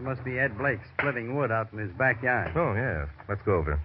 That must be Ed Blake splitting wood out in his backyard. Oh, yeah. Let's go over.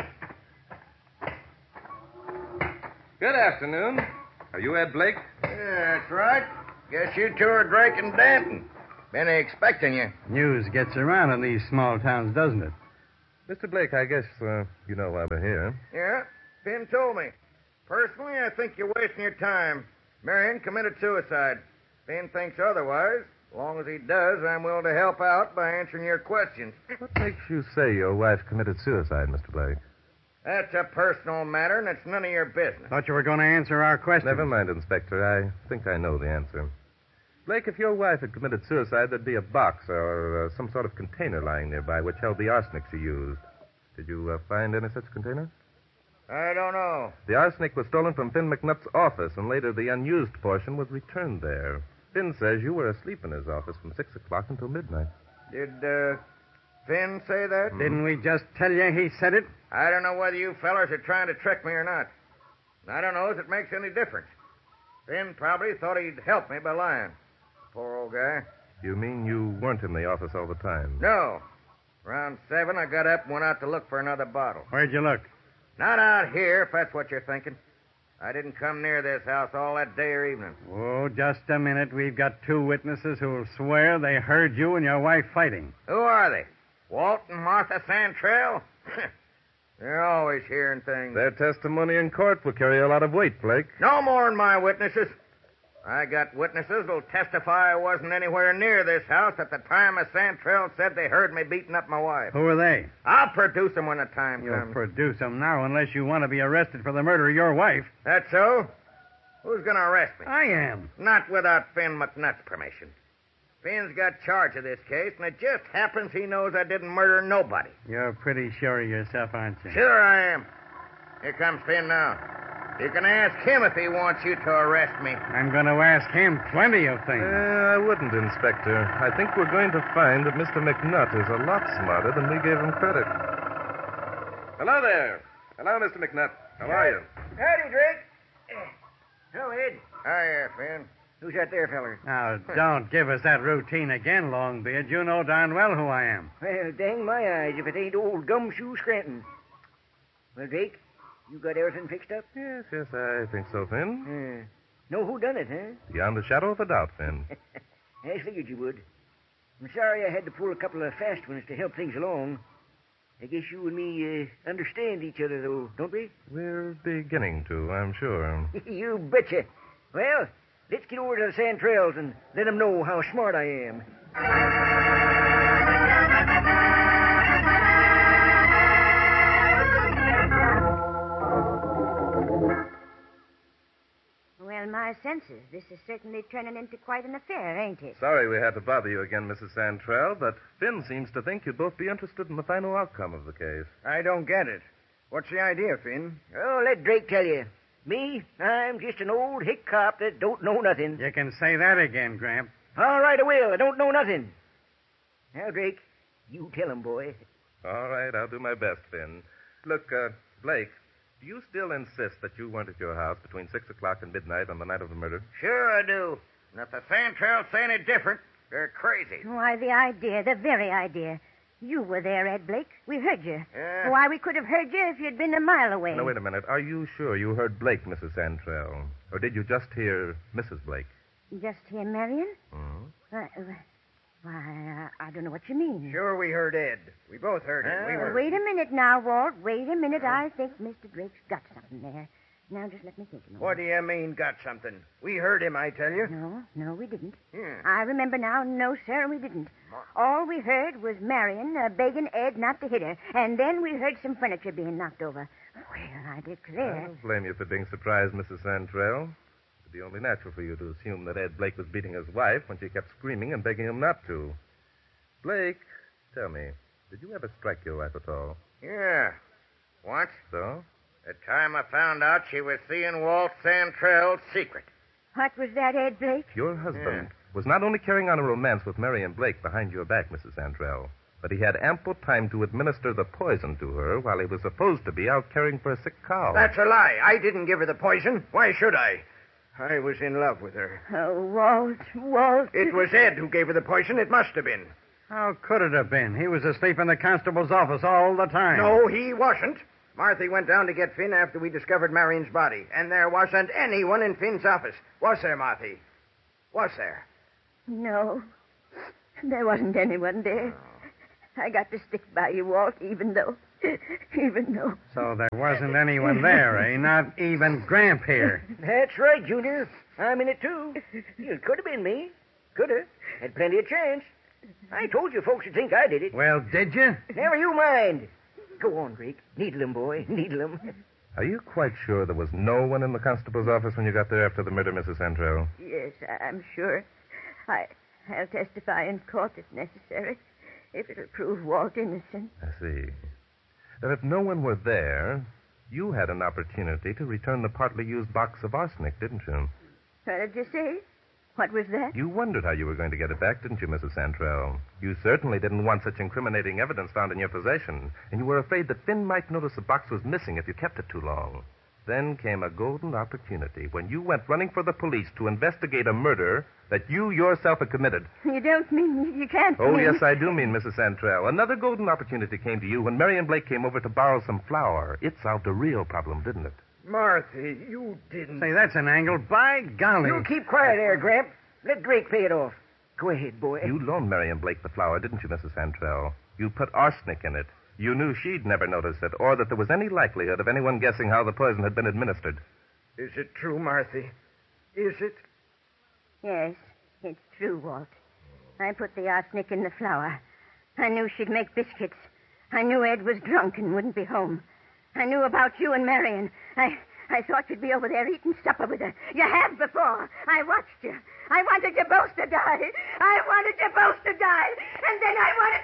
Good afternoon. Are you Ed Blake? Yeah, that's right. Guess you two are Drake and Danton. Been expecting you. News gets around in these small towns, doesn't it? Mr. Blake, I guess you know why we're here. Yeah, Finn told me. Personally, I think you're wasting your time. Marion committed suicide. Finn thinks otherwise. As long as he does, I'm willing to help out by answering your questions. What makes you say your wife committed suicide, Mr. Blake? That's a personal matter, and it's none of your business. Thought you were going to answer our question. Never mind, Inspector. I think I know the answer. Blake, if your wife had committed suicide, there'd be a box or some sort of container lying nearby which held the arsenic she used. Did you find any such container? I don't know. The arsenic was stolen from Finn McNutt's office, and later the unused portion was returned there. Finn says you were asleep in his office from 6 o'clock until midnight. Did, Finn say that? Didn't we just tell you he said it? I don't know whether you fellers are trying to trick me or not. I don't know if it makes any difference. Finn probably thought he'd help me by lying. Poor old guy. You mean you weren't in the office all the time? No. Around 7, I got up and went out to look for another bottle. Where'd you look? Not out here, if that's what you're thinking. I didn't come near this house all that day or evening. Oh, just a minute. We've got 2 witnesses who'll swear they heard you and your wife fighting. Who are they? Walt and Martha Santrell? They're always hearing things. Their testimony in court will carry a lot of weight, Blake. No more than my witnesses. I got witnesses who'll testify I wasn't anywhere near this house at the time the Santrell said they heard me beating up my wife. Who are they? I'll produce them when the time You'll comes. produce them now unless you want to be arrested for the murder of your wife. That's so? Who's going to arrest me? I am. Not without Finn McNutt's permission. Finn's got charge of this case, and it just happens he knows I didn't murder nobody. You're pretty sure of yourself, aren't you? Sure I am. Here comes Finn now. You can ask him if he wants you to arrest me. I'm going to ask him plenty of things. I wouldn't, Inspector. I think we're going to find that Mr. McNutt is a lot smarter than we gave him credit. Hello there. Hello, Mr. McNutt. How are you? Howdy, Drake. Hello, Ed. Hiya, Finn. Who's that there, feller? Now, don't give us that routine again, Longbeard. You know darn well who I am. Well, dang my eyes if it ain't old Gumshoe Scranton. Well, Drake, you got everything fixed up? Yes, I think so, Finn. Know who done it, huh? Beyond a shadow of a doubt, Finn. I figured you would. I'm sorry I had to pull a couple of fast ones to help things along. I guess you and me understand each other, though, don't we? We're beginning to, I'm sure. You betcha. Well, let's get over to the Santrells and let them know how smart I am. Well, my senses, this is certainly turning into quite an affair, ain't it? Sorry we had to bother you again, Mrs. Santrell, but Finn seems to think you'd both be interested in the final outcome of the case. I don't get it. What's the idea, Finn? Oh, let Drake tell you. Me, I'm just an old hick cop that don't know nothing. You can say that again, Gramp. All right, I will. I don't know nothing. Now, Drake, you tell him, boy. All right, I'll do my best, Finn. Look, Blake, do you still insist that you weren't at your house between 6 o'clock and midnight on the night of the murder? Sure I do. And if the Santrells say any different, they're crazy. Why, the idea, the very idea. You were there, Ed Blake. We heard you. Yeah. Why, we could have heard you if you'd been a mile away. Now, wait a minute. Are you sure you heard Blake, Mrs. Santrell? Or did you just hear Mrs. Blake? Just hear Marion? Hmm? Why, I don't know what you mean. Sure we heard Ed. We both heard him. We were... Wait a minute now, Walt. Wait a minute. I think Mr. Drake's got something there. Now, just let me think a moment. What do you mean, got something? We heard him, I tell you. No, we didn't. Yeah. I remember now. No, sir, we didn't. All we heard was Marion begging Ed not to hit her, and then we heard some furniture being knocked over. Well, I declare. I don't blame you for being surprised, Mrs. Santrell. It'd be only natural for you to assume that Ed Blake was beating his wife when she kept screaming and begging him not to. Blake, tell me, did you ever strike your wife at all? Yeah. Once. So? The time I found out she was seeing Walt Santrell's secret. What was that, Ed Blake? Your husband was not only carrying on a romance with Marion Blake behind your back, Mrs. Santrell, but he had ample time to administer the poison to her while he was supposed to be out caring for a sick cow. That's a lie. I didn't give her the poison. Why should I? I was in love with her. Oh, Walt. It was Ed who gave her the poison. It must have been. How could it have been? He was asleep in the constable's office all the time. No, he wasn't. Marthy went down to get Finn after we discovered Marion's body, and there wasn't anyone in Finn's office. Was there, Marthy? Was there? No, there wasn't anyone there. I got to stick by you, Walt, even though. So there wasn't anyone there, eh? Not even Gramp here. That's right, Junior. I'm in it, too. It could have been me. Could have. Had plenty of chance. I told you folks would think I did it. Well, did you? Never you mind. Go on, Drake. Needle him, boy. Needle him. Are you quite sure there was no one in the constable's office when you got there after the murder, Mrs. Santrell? Yes, I'm sure. I'll testify in court if necessary, if it'll prove Walt innocent. I see. Then if no one were there, you had an opportunity to return the partly used box of arsenic, didn't you? What did you say? What was that? You wondered how you were going to get it back, didn't you, Mrs. Santrell? You certainly didn't want such incriminating evidence found in your possession, and you were afraid that Finn might notice the box was missing if you kept it too long. Then came a golden opportunity when you went running for the police to investigate a murder that you yourself had committed. You don't mean you can't Oh, mean... yes, I do mean, Mrs. Santrell. Another golden opportunity came to you when Marion Blake came over to borrow some flour. It solved a real problem, didn't it? Marthy, you didn't. Say, that's an angle. By golly. You keep quiet there, Gramp. Let Drake pay it off. Go ahead, boy. You loaned Marion Blake the flour, didn't you, Mrs. Santrell? You put arsenic in it. You knew she'd never notice it, or that there was any likelihood of anyone guessing how the poison had been administered. Is it true, Marthy? Is it? Yes, it's true, Walt. I put the arsenic in the flour. I knew she'd make biscuits. I knew Ed was drunk and wouldn't be home. I knew about you and Marion. I thought you'd be over there eating supper with her. You have before. I watched you. I wanted you both to die. And then I wanted